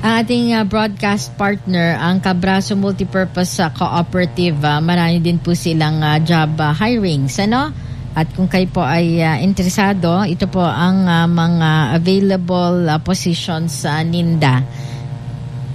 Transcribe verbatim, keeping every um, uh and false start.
Ang ating uh, broadcast partner, ang Cabraso Multipurpose uh, Cooperative, uh, marami din po silang uh, job uh, hirings, ano? At kung kayo po ay uh, interesado, ito po ang uh, mga available uh, positions sa uh, Ninda.